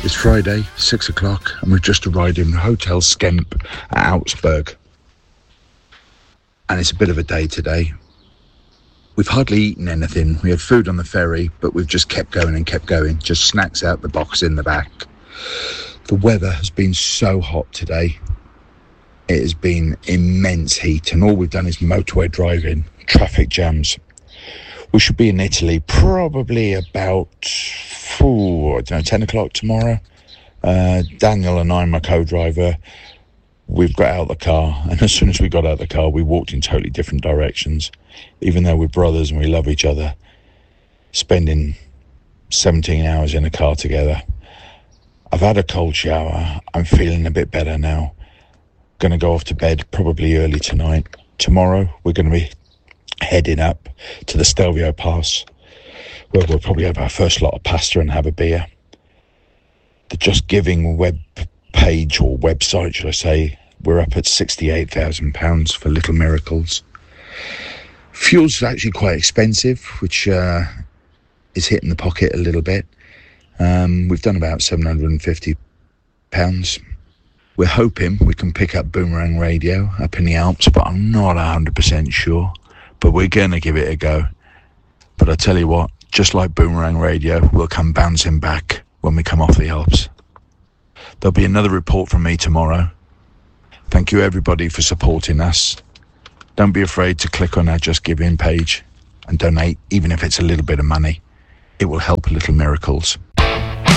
It's Friday, 6 o'clock, and we've just arrived in Hotel Skemp at Augsburg. And it's a bit of a day today. We've hardly eaten anything. We had food on the ferry, but we've just kept going and kept going. Just snacks out the box in the back. The weather has been so hot today. It has been immense heat, and all we've done is motorway driving, traffic jams. We should be in Italy probably about, 10 o'clock tomorrow. Daniel and I, my co-driver, we've got out of the car, and as soon as we got out of the car, we walked in totally different directions. Even though we're brothers and we love each other, spending 17 hours in a car together. I've had a cold shower. I'm feeling a bit better now. Going to go off to bed probably early tonight. Tomorrow, we're going to be heading up to the Stelvio Pass, where we'll probably have our first lot of pasta and have a beer. The Just Giving web page, or website, should I say, we're up at £68,000 for Little Miracles. Fuel's actually quite expensive, which is hitting the pocket a little bit. We've done about £750. We're hoping we can pick up Boomerang Radio up in the Alps, but I'm not 100% sure. But we're going to give it a go. But I tell you what, just like Boomerang Radio, we'll come bouncing back when we come off the Alps. There'll be another report from me tomorrow. Thank you everybody for supporting us. Don't be afraid to click on our Just Giving page and donate, even if it's a little bit of money. It will help Little Miracles.